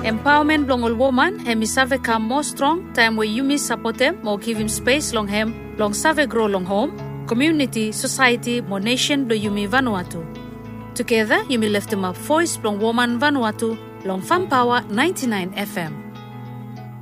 Empowerment long all woman, hemi save come more strong, time where you support them, more give him space long him, long save grow long home, community, society, more nation do yumi Vanuatu. Together, you may lift them up voice long woman Vanuatu, long Fun Power 99 FM.